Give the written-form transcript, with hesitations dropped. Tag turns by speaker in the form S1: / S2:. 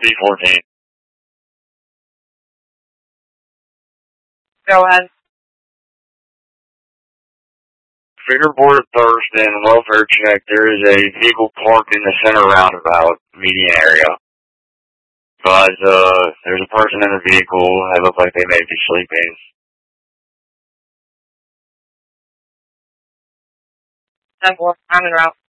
S1: B14.
S2: Go ahead.
S1: Fingerboard Thurston, welfare check. There is a vehicle parked in the center roundabout median area. But there's a person in the vehicle. They look like they may be sleeping.
S2: I'm en route.